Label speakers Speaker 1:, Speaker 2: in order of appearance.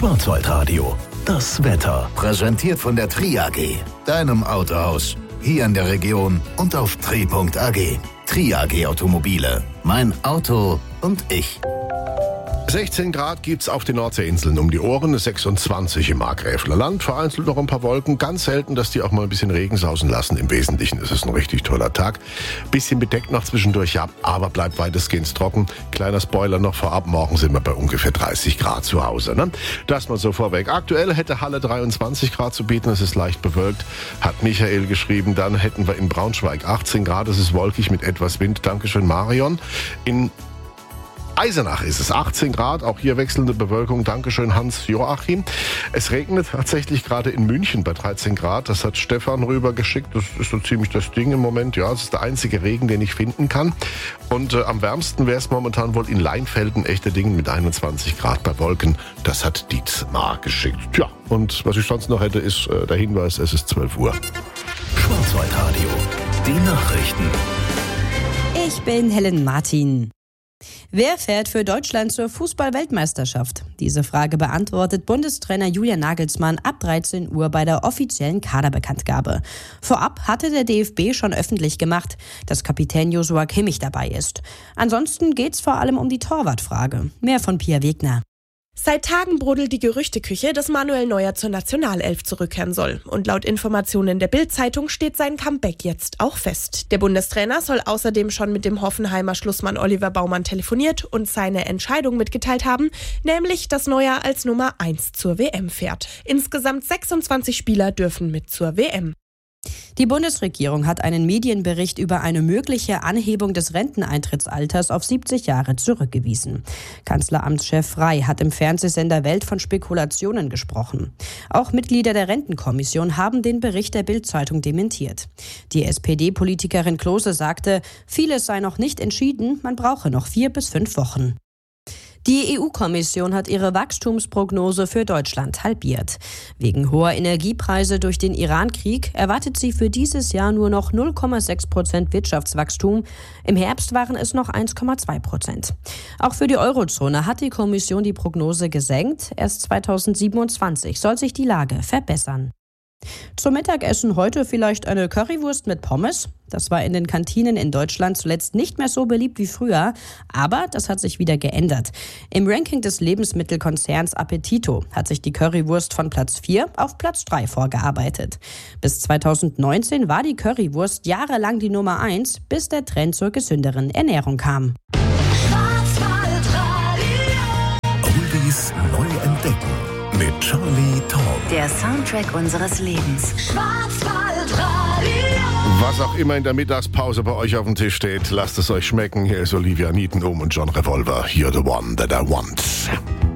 Speaker 1: Schwarzwaldradio, das Wetter.
Speaker 2: Präsentiert von der Tri AG, deinem Autohaus. Hier in der Region und auf tri.ag. Tri AG Automobile. Mein Auto und ich.
Speaker 3: 16 Grad gibt's auf den Nordseeinseln um die Ohren, 26 im Markgräfler Land, vereinzelt noch ein paar Wolken, ganz selten, dass die auch mal ein bisschen Regen sausen lassen. Im Wesentlichen ist es ein richtig toller Tag. Bisschen bedeckt noch zwischendurch, ja, aber bleibt weitestgehend trocken. Kleiner Spoiler noch vorab, morgen sind wir bei ungefähr 30 Grad zu Hause. Ne? Das mal so vorweg. Aktuell hätte Halle 23 Grad zu bieten, es ist leicht bewölkt, hat Michael geschrieben. Dann hätten wir in Braunschweig 18 Grad, es ist wolkig mit etwas Wind. Dankeschön, Marion. In Eisenach ist es 18 Grad, auch hier wechselnde Bewölkung. Dankeschön, Hans-Joachim. Es regnet tatsächlich gerade in München bei 13 Grad. Das hat Stefan rübergeschickt. Das ist so ziemlich das Ding im Moment. Ja, es ist der einzige Regen, den ich finden kann. Und am wärmsten wäre es momentan wohl in Leinfelden, echte Ding mit 21 Grad bei Wolken. Das hat Dietmar geschickt. Tja, und was ich sonst noch hätte, ist der Hinweis, es ist 12 Uhr.
Speaker 1: Schwarzwaldradio, die Nachrichten.
Speaker 4: Ich bin Helen Martin. Wer fährt für Deutschland zur Fußball-Weltmeisterschaft? Diese Frage beantwortet Bundestrainer Julian Nagelsmann ab 13 Uhr bei der offiziellen Kaderbekanntgabe. Vorab hatte der DFB schon öffentlich gemacht, dass Kapitän Joshua Kimmich dabei ist. Ansonsten geht's vor allem um die Torwartfrage. Mehr von Pia Wegner.
Speaker 5: Seit Tagen brodelt die Gerüchteküche, dass Manuel Neuer zur Nationalelf zurückkehren soll. Und laut Informationen der Bild-Zeitung steht sein Comeback jetzt auch fest. Der Bundestrainer soll außerdem schon mit dem Hoffenheimer Schlussmann Oliver Baumann telefoniert und seine Entscheidung mitgeteilt haben, nämlich, dass Neuer als Nummer 1 zur WM fährt. Insgesamt 26 Spieler dürfen mit zur WM.
Speaker 4: Die Bundesregierung hat einen Medienbericht über eine mögliche Anhebung des Renteneintrittsalters auf 70 Jahre zurückgewiesen. Kanzleramtschef Frey hat im Fernsehsender Welt von Spekulationen gesprochen. Auch Mitglieder der Rentenkommission haben den Bericht der Bild-Zeitung dementiert. Die SPD-Politikerin Klose sagte, vieles sei noch nicht entschieden, man brauche noch 4 bis 5 Wochen. Die EU-Kommission hat ihre Wachstumsprognose für Deutschland halbiert. Wegen hoher Energiepreise durch den Iran-Krieg erwartet sie für dieses Jahr nur noch 0,6% Wirtschaftswachstum. Im Herbst waren es noch 1,2%. Auch für die Eurozone hat die Kommission die Prognose gesenkt. Erst 2027 soll sich die Lage verbessern. Zum Mittagessen heute vielleicht eine Currywurst mit Pommes. Das war in den Kantinen in Deutschland zuletzt nicht mehr so beliebt wie früher, aber das hat sich wieder geändert. Im Ranking des Lebensmittelkonzerns Appetito hat sich die Currywurst von Platz 4 auf Platz 3 vorgearbeitet. Bis 2019 war die Currywurst jahrelang die Nummer 1, bis der Trend zur gesünderen Ernährung kam.
Speaker 1: Oldies neu entdecken mit Charlie Tom.
Speaker 6: Der Soundtrack unseres Lebens.
Speaker 3: Was auch immer in der Mittagspause bei euch auf dem Tisch steht, lasst es euch schmecken. Hier ist Olivia Newton-Ohm und John Revolver. You're the one that I want.